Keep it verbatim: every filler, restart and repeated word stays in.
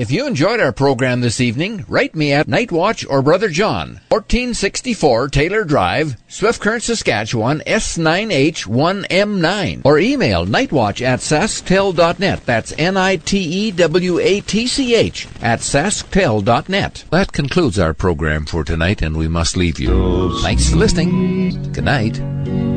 If you enjoyed our program this evening, write me at Night Watch or Brother John, fourteen sixty-four Taylor Drive, Swift Current, Saskatchewan, S nine H one M nine, or email nightwatch at sasktel dot net. That's N I T E W A T C H at sasktel dot net. That concludes our program for tonight, and we must leave you. Thanks for listening. Good night.